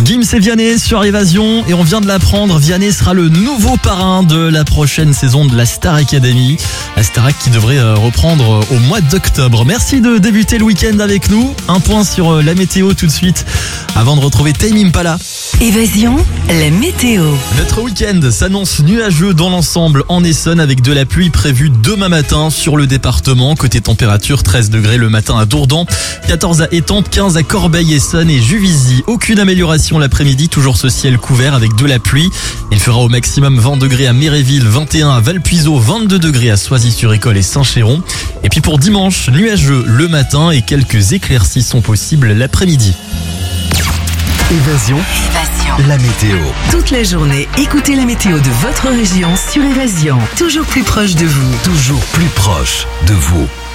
Gims et Vianney sur Évasion et on vient de l'apprendre, Vianney sera le nouveau parrain de la prochaine saison de la Star Academy. La Starac qui devrait reprendre au mois d'octobre. Merci de débuter le week-end avec nous. Un point sur la météo tout de suite avant de retrouver Tame Impala. Évasion, la météo. Notre week-end s'annonce nuageux dans l'ensemble en Essonne avec de la pluie prévue demain matin sur le département. Côté température, 13 degrés le matin à Dourdan, 14 à Étampes, 15 à Corbeil-Essonnes et Juvisy. Aucune amélioration l'après-midi, toujours ce ciel couvert avec de la pluie. Il fera au maximum 20 degrés à Méréville, 21 à Valpuiseau, 22 degrés à Soisy-sur-École et Saint-Chéron. Et puis pour dimanche, nuageux le matin et quelques éclaircies sont possibles l'après-midi. Évasion, la météo. Toute la journée, écoutez la météo de votre région sur Évasion. Toujours plus proche de vous. Toujours plus proche de vous.